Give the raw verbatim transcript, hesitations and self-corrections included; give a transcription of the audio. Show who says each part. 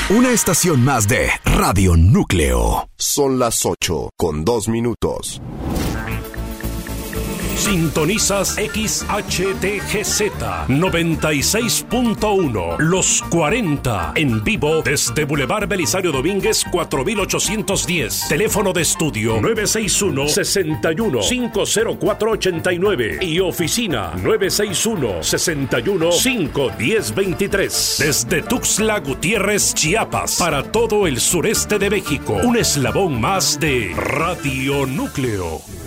Speaker 1: Una estación más de Radio Núcleo.
Speaker 2: Son las ocho con dos minutos.
Speaker 3: Sintonizas X H T G Z noventa y seis punto uno, Los cuarenta, en vivo desde Boulevard Belisario Domínguez cuatro mil ochocientos diez. Teléfono de estudio nueve seis uno, seis uno, cinco cero cuatro, ocho nueve y oficina nueve seis uno, seis uno, cinco uno cero dos tres. Desde Tuxtla Gutiérrez, Chiapas, para todo el sureste de México. Un eslabón más de Radio Núcleo.